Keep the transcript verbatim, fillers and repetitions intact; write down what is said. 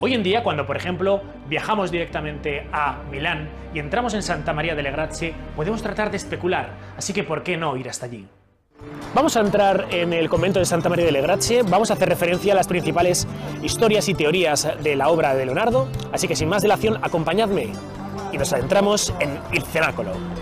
Hoy en día, cuando por ejemplo viajamos directamente a Milán y entramos en Santa Maria delle Grazie, podemos tratar de especular, así que ¿por qué no ir hasta allí? Vamos a entrar en el convento de Santa Maria delle Grazie, vamos a hacer referencia a las principales historias y teorías de la obra de Leonardo, así que sin más dilación, acompañadme y nos adentramos en el cenáculo.